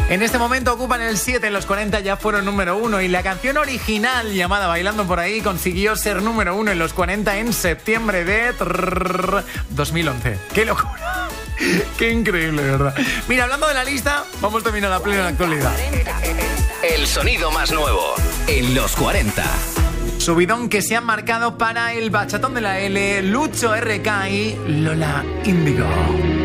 En este momento ocupan el 7 en los 40, ya fueron número 1. Y la canción original llamada Bailando por ahí consiguió ser número 1 en los 40 en septiembre de 2011. ¡Qué locura! ¡Qué increíble, verdad! Mira, hablando de la lista, vamos también a la plena actualidad. El sonido más nuevo en los 40. Subidón que se han marcado para el bachatón de la L, Lucho RK y Lola Índigo.